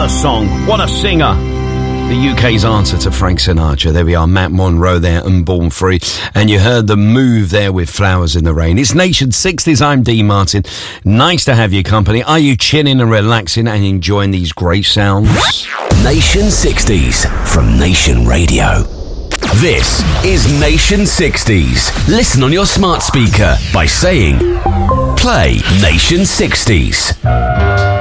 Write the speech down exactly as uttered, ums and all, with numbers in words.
a song, what a singer. The U K's answer to Frank Sinatra. There we are, Matt Monro there and Born Free. And you heard the move there with Flowers in the Rain. It's Nation sixties, I'm Dean Martin. Nice to have your company. Are you chilling and relaxing and enjoying these great sounds? Nation sixties from Nation Radio. This is Nation sixties. Listen on your smart speaker by saying, play Nation sixties.